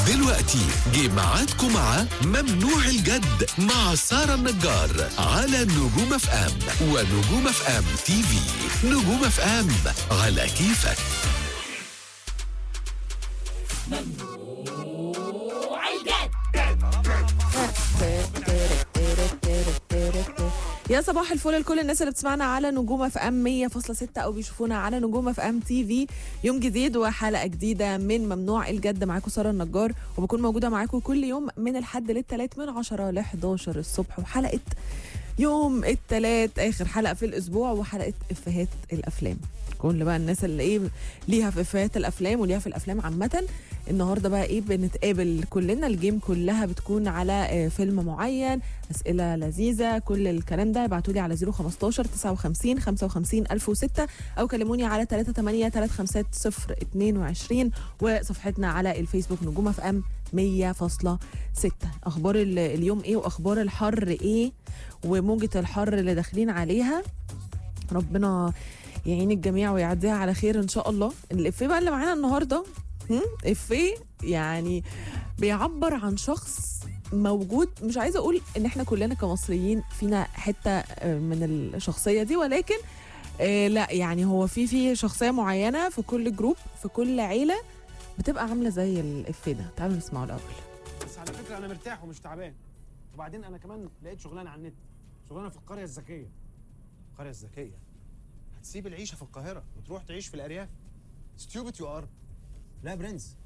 دلوقتي جه ميعادكم مع ممنوع الجد مع سارة النجار على نجوم اف ام ونجوم اف ام تي في. نجوم اف ام على كيفك. ممنوع الجد. يا صباح الفل لكل الناس اللي بتسمعنا على نجوم اف ام 100.6 او بيشوفونا على نجوم اف ام تي في. يوم جديد وحلقه جديده من ممنوع الجد. معاكم ساره النجار وبكون موجوده معاكم كل يوم من الحد للثلاث من 10 ل 11 الصبح. وحلقه يوم الثلاث اخر حلقه في الاسبوع وحلقه افيهات الافلام. كل بقى الناس اللي ليها في افيهات الافلام وليها في الافلام عامه. النهارده بقى بنتقابل كلنا. الجيم كلها بتكون على فيلم معين، اسئله لذيذه، كل الكلام ده ابعتوا لي على 015 59 55 1006 او كلموني على 38 350 وصفحتنا على الفيسبوك نجوم اف ام 100.6. اخبار اليوم ايه واخبار الحر ايه وموجه الحر اللي داخلين عليها. ربنا يعين الجميع ويعديها على خير ان شاء الله. الافيه بقى اللي معانا النهارده افيه يعني بيعبر عن شخص موجود. مش عايزه اقول ان احنا كلنا كمصريين فينا حته من الشخصيه دي، ولكن لا يعني هو في شخصيه معينه في كل جروب في كل عيله بتبقى عامله زي الافيه ده. تعالوا نسمعه الاول. بس على فكره انا مرتاح ومش تعبان، وبعدين انا كمان لقيت شغلانه على النت، شغلانه في القريه الذكيه. القريه الذكيه هتسيب العيشه في القاهره وتروح تعيش في الارياف؟ ستيوبت يو ار. لا يا برنس،